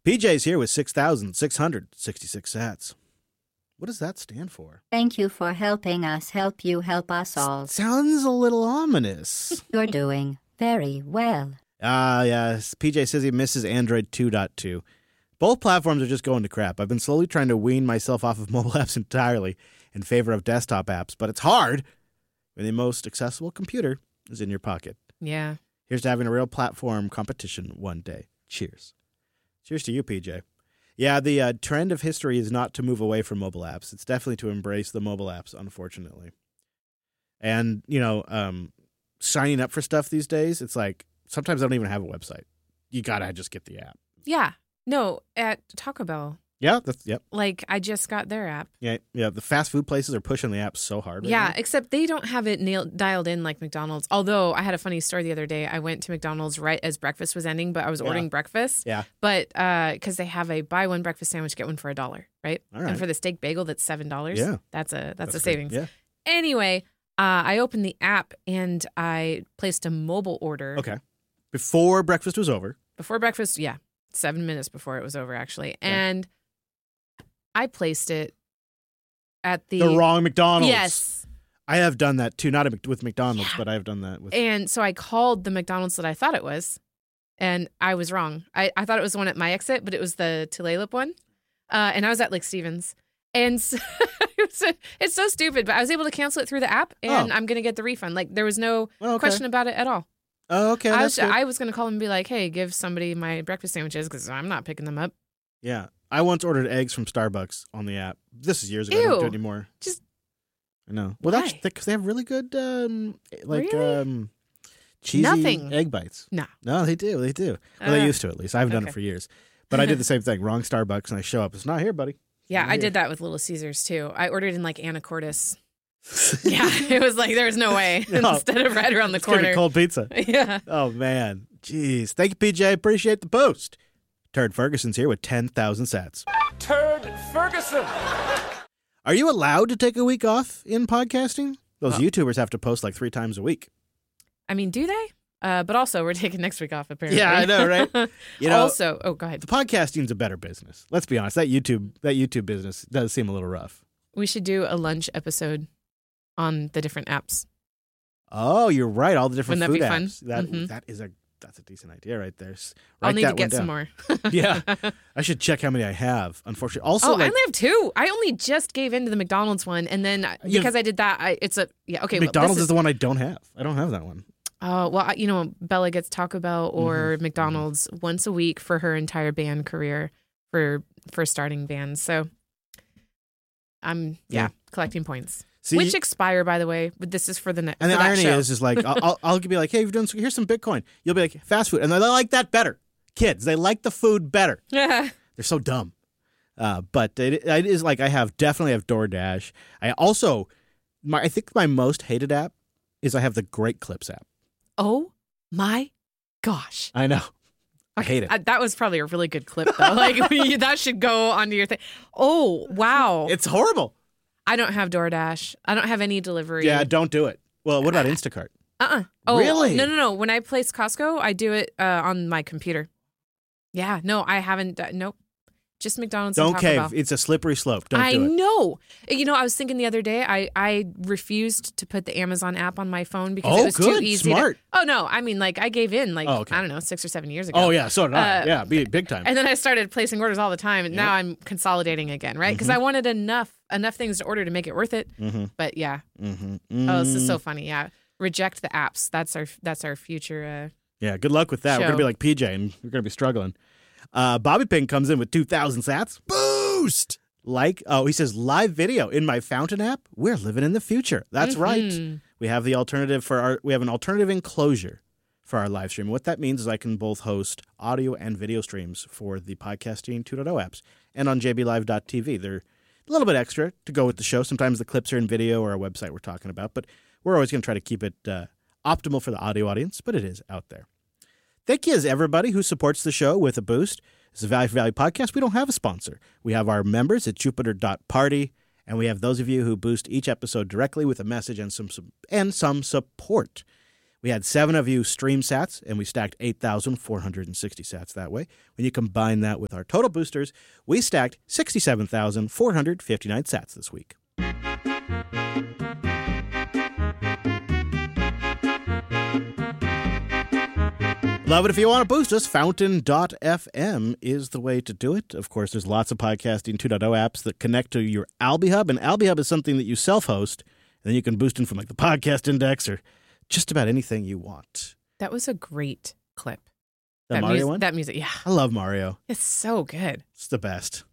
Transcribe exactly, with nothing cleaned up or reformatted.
P J's here with six thousand six hundred sixty-six sats. What does that stand for? Thank you for helping us help you help us all. S- sounds a little ominous. You're doing very well. Ah, uh, yes. P J says he misses Android two point two. Both platforms are just going to crap. I've been slowly trying to wean myself off of mobile apps entirely in favor of desktop apps, but it's hard when the most accessible computer is in your pocket. Yeah. Here's to having a real platform competition one day. Cheers. Cheers to you, P J. Yeah, the uh, trend of history is not to move away from mobile apps. It's definitely to embrace the mobile apps, unfortunately. And, you know, um, signing up for stuff these days, it's like sometimes I don't even have a website. You got to just get the app. Yeah. No, at Taco Bell. Yeah, that's, yep. Like, I just got their app. Yeah, yeah. The fast food places are pushing the app so hard right Yeah, now. except they don't have it nailed, dialed in like McDonald's. Although, I had a funny story the other day. I went to McDonald's right as breakfast was ending, but I was Yeah. ordering breakfast. Yeah. But because uh, they have a buy one breakfast sandwich, get one for a dollar, right? All right. And for the steak bagel, that's seven dollars. Yeah. That's a, that's, That's a good. savings. Yeah. Anyway, uh, I opened the app and I placed a mobile order. Okay. Before breakfast was over. Before breakfast, yeah. Seven minutes before it was over, actually. Yeah. And I placed it at the... The wrong McDonald's. Yes. I have done that too. Not a, with McDonald's, Yeah. but I have done that with... And so I called the McDonald's that I thought it was, and I was wrong. I, I thought it was the one at my exit, but it was the Tulalip one. Uh, and I was at Lake Stevens. And so, it's, it's so stupid, but I was able to cancel it through the app, and Oh. I'm going to get the refund. Like, there was no Oh, okay. question about it at all. Oh, okay. I That's was, good. I was going to call them and be like, hey, give somebody my breakfast sandwiches because I'm not picking them up. Yeah. I once ordered eggs from Starbucks on the app. This is years ago. I don't do Ew. it anymore. Just I know. Well, that's Why? because they have really good, um, like, Really? um, cheesy Nothing. egg bites. No. No, they do. They do. Well, they Uh, used to, at least. I haven't done it okay. for years. But I did the same thing. Wrong Starbucks, and I show up. It's not here, buddy. Yeah, Not I here. did that with Little Caesars too. I ordered in like Anacortes. Yeah, it was like there was no way No. instead of right around the Let's give me corner. cold pizza. Yeah. Oh, man. Jeez. Thank you, P J. Appreciate the boost. Turd Ferguson's here with ten thousand sats. Turd Ferguson. Are you allowed to take a week off in podcasting? Those Oh. YouTubers have to post like three times a week. I mean, do they? Uh, but also, we're taking next week off, apparently. Yeah, I know, right? You know, also, oh, go ahead. the podcasting's a better business. Let's be honest. That YouTube that YouTube business does seem a little rough. We should do a lunch episode on the different apps. Oh, you're right. All the different Wouldn't food that be fun? apps. That Mhm. that is a that's a decent idea right there. S- I'll write need to that get one some down. more. Yeah. I should check how many I have. Unfortunately, also oh, I like only have two. I only just gave in to the McDonald's one, and then I- You have- because I did that, I, it's a yeah. Okay, well, McDonald's this is the one I don't have. I don't have that one. Oh, well, I- you know, Bella gets Taco Bell or Mm-hmm. McDonald's once a week for her entire band career for for starting bands. So I'm, yeah, Yeah. collecting points. See, Which expire, by the way, but this is for the next. and the for that irony show. is, is like I'll, I'll I'll be like, hey, you've done here's some Bitcoin. You'll be like fast food, and they like that better. Kids, they like the food better. They're so dumb. Uh, but it, it is like I have definitely have DoorDash. I also, my I think my most hated app is I have the Great Clips app. Oh my gosh. I know. I hate it. I, that was probably a really good clip, though. Like, we, that should go onto your thing. Oh, wow. It's horrible. I don't have DoorDash. I don't have any delivery. Yeah, don't do it. Well, what about Instacart? Uh-uh. Oh, Really? No, no, no. When I place Costco, I do it uh, on my computer. Yeah, no, I haven't. done- Nope. Just McDonald's and Don't Taco cave. Bell. It's a slippery slope. Don't I do it. know. You know, I was thinking the other day, I, I refused to put the Amazon app on my phone because Oh, it was good. too easy. Smart. To, oh, no. I mean, like, I gave in, like, Oh, okay. I don't know, six or seven years ago. Oh yeah, so did I. Uh, yeah, big, big time. And then I started placing orders all the time, and Yep. now I'm consolidating again, right? Because Mhm. I wanted enough enough things to order to make it worth it. mm-hmm. But yeah, Mm-hmm. oh, this is so funny. Yeah, reject the apps. That's our that's our future. Uh, Yeah, good luck with that. We're Show. gonna be like P J, and we're gonna be struggling. Uh, Bobby Pink comes in with two thousand sats. Boost. Like, oh, he says live video in my Fountain app. We're living in the future. That's right. mhm. We have the alternative for our. We have an alternative enclosure for our live stream. What that means is I can both host audio and video streams for the Podcasting two point oh apps and on j b live dot t v. They're a little bit extra to go with the show. Sometimes the clips are in video or a website we're talking about, but we're always going to try to keep it uh, optimal for the audio audience, but it is out there. Thank you as everybody who supports the show with a boost. It's a Value for Value podcast. We don't have a sponsor. We have our members at jupiter dot party, and we have those of you who boost each episode directly with a message and some, some and some support. We had seven of you stream sats, and we stacked eight thousand four hundred sixty sats that way. When you combine that with our total boosters, we stacked sixty-seven thousand four hundred fifty-nine sats this week. Love it if you want to boost us. Fountain dot f m is the way to do it. Of course, there's lots of Podcasting two point oh apps that connect to your AlbiHub, and AlbiHub is something that you self-host, and then you can boost in from like the Podcast Index or just about anything you want. That was a great clip. The that Mario mu- one? That music, yeah. I love Mario. It's so good. It's the best.